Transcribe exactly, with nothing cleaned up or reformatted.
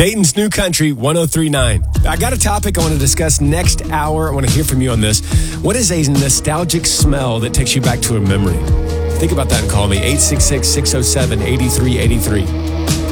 Dayton's New Country one oh three point nine. I got a topic I want to discuss next hour. I want to hear from you on this. What is a nostalgic smell that takes you back to a memory? Think about that and call me, eight six six, six oh seven, eight three eight three.